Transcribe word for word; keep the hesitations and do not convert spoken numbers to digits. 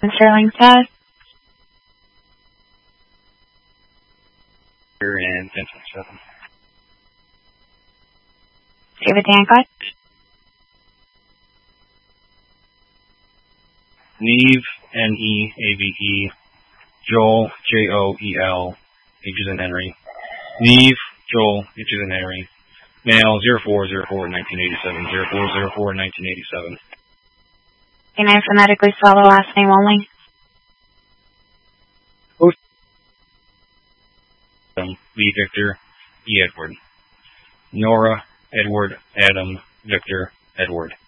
Sterling Test. And Vincent seven. David Dancott. Neve, N E A V E. Joel, J O E L. H is in Henry. Neve, Joel, H is in Henry. Male, zero four zero four nineteen eighty-seven. zero four zero four nineteen eighty-seven. Can I phonetically spell the last name only? V. Victor, E. Edward. Nora, Edward, Adam, Victor, Edward.